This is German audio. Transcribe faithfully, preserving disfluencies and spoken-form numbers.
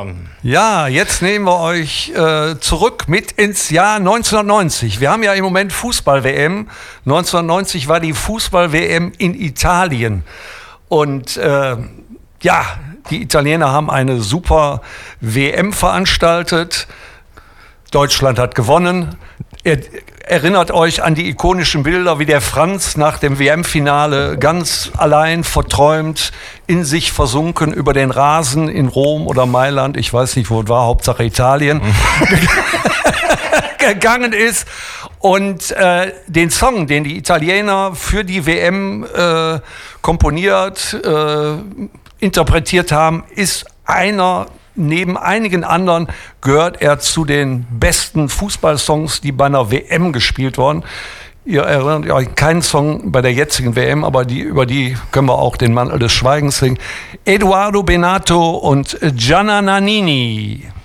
Peter. Ja, jetzt nehmen wir euch äh, zurück mit ins Jahr neunzehnhundertneunzig. Wir haben ja im Moment Fußball-W M. neunzehnhundertneunzig war die Fußball-W M in Italien. Und äh, ja, die Italiener haben eine super W M veranstaltet. Deutschland hat gewonnen. Er, erinnert euch an die ikonischen Bilder, wie der Franz nach dem W M-Finale ganz allein, verträumt, in sich versunken über den Rasen in Rom oder Mailand, ich weiß nicht, wo es war, Hauptsache Italien, gegangen ist. Und äh, den Song, den die Italiener für die W M äh, komponiert, äh, interpretiert haben, ist einer, neben einigen anderen gehört er zu den besten Fußballsongs, die bei einer W M gespielt wurden. Ihr erinnert euch keinen Song bei der jetzigen W M, aber die, über die können wir auch den Mantel des Schweigens singen. Edoardo Bennato und Gianna Nannini.